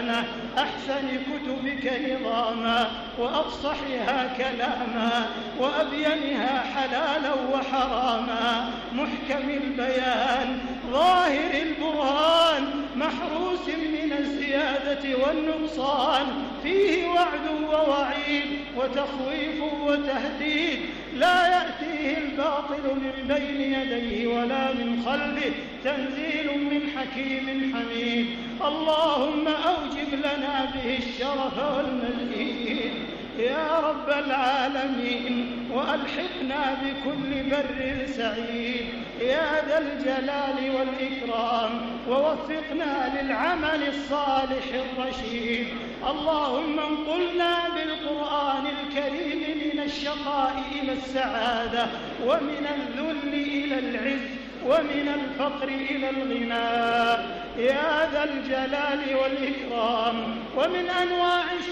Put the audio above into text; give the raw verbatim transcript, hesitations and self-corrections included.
بيانه، أحسن كتبك نظاما وأفصحها كلاما وأبينها حلالا وحراما، محكم البيان ظاهر البرهان، محروس من الزيادة والنقصان، فيه وعد ووعيد وتخويف وتهديد، لا يأتيه الباطل من بين يديه ولا من خلفه، تنزيل من حكيم حميد. اللهم أوجب لنا به الشرف والمزيد يا رب العالمين، وألحقنا بكل بر سعيد يا ذا الجلال والإكرام، ووفقنا للعمل الصالح الرشيد. اللهم انقلنا بالقرآن الكريم من الشقاء إلى السعادة، ومن الذل إلى العز، ومن الفقر إلى الغنى يا ذا الجلال والإكرام. ومن أنواع